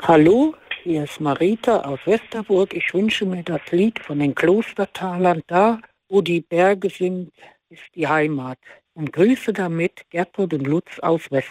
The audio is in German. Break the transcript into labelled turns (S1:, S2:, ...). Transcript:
S1: Hallo, hier ist Marita aus Westerburg. Ich wünsche mir das Lied von den Klostertalern. Da, wo die Berge sind, ist die Heimat. Und grüße damit Gertrud und Lutz aus Westerburg.